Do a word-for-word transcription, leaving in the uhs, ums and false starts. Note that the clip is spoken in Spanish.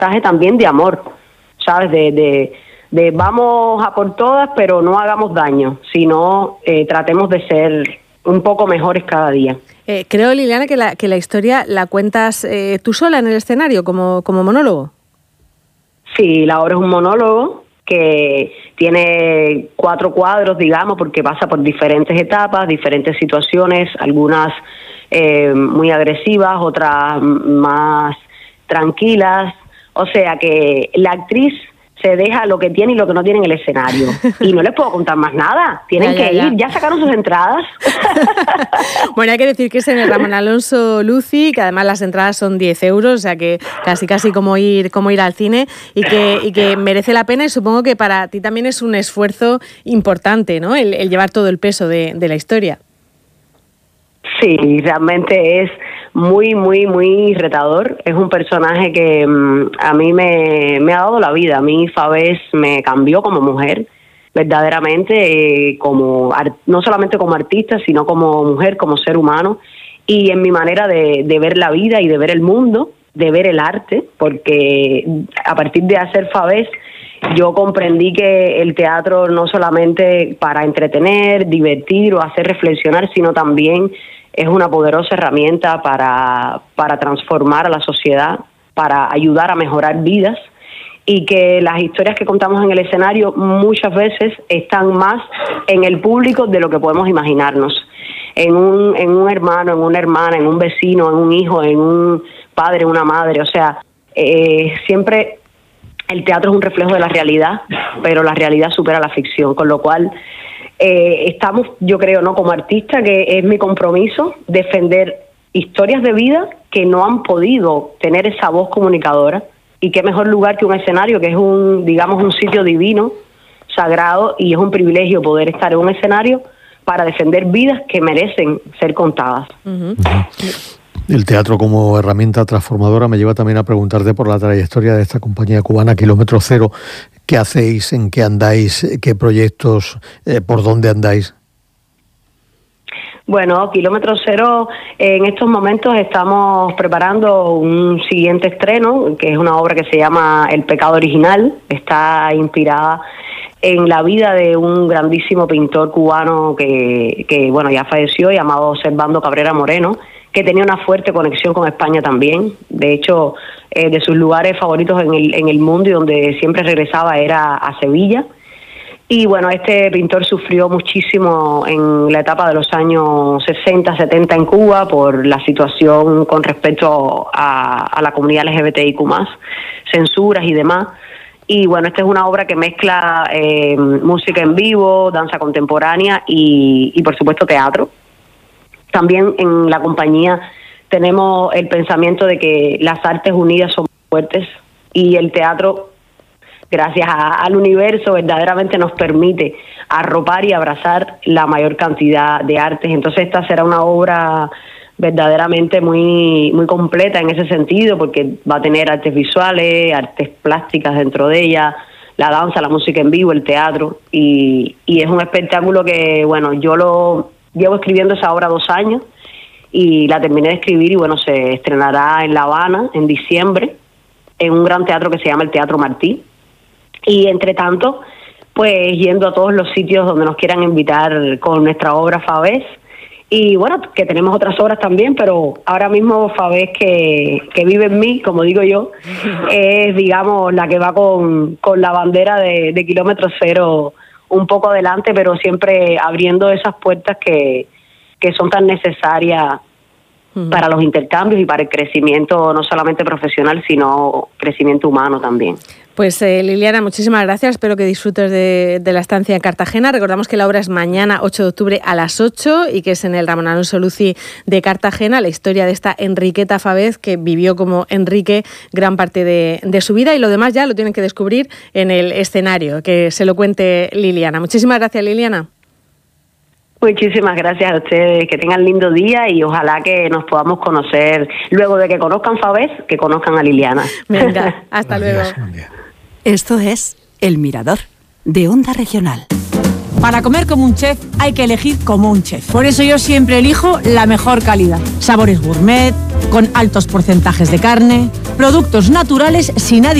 mensaje también de amor, ¿sabes? De, de, de vamos a por todas, pero no hagamos daño, sino eh, tratemos de ser un poco mejores cada día. Eh, creo, Liliana, que la, que la historia la cuentas eh, tú sola en el escenario, como, como monólogo. Sí, la obra es un monólogo que tiene cuatro cuadros, digamos, porque pasa por diferentes etapas, diferentes situaciones, algunas eh, muy agresivas, otras más tranquilas. O sea que la actriz se deja lo que tiene y lo que no tiene en el escenario. Y no les puedo contar más nada. Tienen ya, ya, que ir. Ya. ya sacaron sus entradas. Bueno, hay que decir que es en el Ramón Alonso Luci, que además las entradas son diez euros, o sea que casi casi como ir como ir al cine y que, y que merece la pena, y supongo que para ti también es un esfuerzo importante, ¿no? El, el llevar todo el peso de, de la historia. Sí, realmente es muy, muy, muy retador. Es un personaje que um, a mí me, me ha dado la vida. A mí Fabés me cambió como mujer, verdaderamente, eh, como no solamente como artista, sino como mujer, como ser humano, y en mi manera de, de ver la vida y de ver el mundo, de ver el arte, porque a partir de hacer Fabés, yo comprendí que el teatro no solamente para entretener, divertir o hacer reflexionar, sino también es una poderosa herramienta para, para transformar a la sociedad, para ayudar a mejorar vidas, y que las historias que contamos en el escenario muchas veces están más en el público de lo que podemos imaginarnos. En un, en un hermano, en una hermana, en un vecino, en un hijo, en un padre, una madre. O sea, eh, siempre el teatro es un reflejo de la realidad, pero la realidad supera la ficción, con lo cual eh, estamos, yo creo, no como artista, que es mi compromiso defender historias de vida que no han podido tener esa voz comunicadora, y qué mejor lugar que un escenario, que es un, digamos, un sitio divino, sagrado, y es un privilegio poder estar en un escenario para defender vidas que merecen ser contadas. Uh-huh. El teatro como herramienta transformadora me lleva también a preguntarte por la trayectoria de esta compañía cubana Kilómetro Cero. ¿Qué hacéis? ¿En qué andáis? ¿Qué proyectos? Eh, ¿Por dónde andáis? Bueno, Kilómetro Cero, en estos momentos estamos preparando un siguiente estreno, que es una obra que se llama El pecado original. Está inspirada en la vida de un grandísimo pintor cubano que, que bueno, ya falleció, llamado Servando Cabrera Moreno, que tenía una fuerte conexión con España también. De hecho, eh, de sus lugares favoritos en el, en el mundo y donde siempre regresaba era a Sevilla. Y bueno, este pintor sufrió muchísimo en la etapa de los años sesenta, setenta en Cuba por la situación con respecto a, a la comunidad L G B T I Q más, censuras y demás. Y bueno, esta es una obra que mezcla eh, música en vivo, danza contemporánea y, y por supuesto teatro. También en la compañía tenemos el pensamiento de que las artes unidas son fuertes, y el teatro, gracias a, al universo, verdaderamente nos permite arropar y abrazar la mayor cantidad de artes. Entonces esta será una obra verdaderamente muy muy completa en ese sentido, porque va a tener artes visuales, artes plásticas dentro de ella, la danza, la música en vivo, el teatro, y, y es un espectáculo que, bueno, yo lo llevo escribiendo esa obra dos años y la terminé de escribir, y bueno, se estrenará en La Habana en diciembre, en un gran teatro que se llama el Teatro Martí. Y entre tanto, pues yendo a todos los sitios donde nos quieran invitar con nuestra obra Fabés. Y bueno, que tenemos otras obras también, pero ahora mismo Fabés, que, que vive en mí, como digo yo, es, digamos, la que va con, con la bandera de, de Kilómetro Cero un poco adelante, pero siempre abriendo esas puertas que, que son tan necesarias uh-huh. para los intercambios y para el crecimiento no solamente profesional, sino crecimiento humano también. Pues eh, Liliana, muchísimas gracias, espero que disfrutes de, de la estancia en Cartagena. Recordamos que la obra es mañana ocho de octubre a las ocho y que es en el Ramón Alonso Luci de Cartagena, la historia de esta Enriqueta Fabés, que vivió como Enrique gran parte de, de su vida, y lo demás ya lo tienen que descubrir en el escenario, que se lo cuente Liliana. Muchísimas gracias, Liliana. Muchísimas gracias a ustedes, que tengan lindo día y ojalá que nos podamos conocer luego de que conozcan Fabés, que conozcan a Liliana. Venga, hasta luego. Esto es El Mirador, de Onda Regional. Para comer como un chef hay que elegir como un chef. Por eso yo siempre elijo la mejor calidad. Sabores gourmet, con altos porcentajes de carne, productos naturales sin aditivos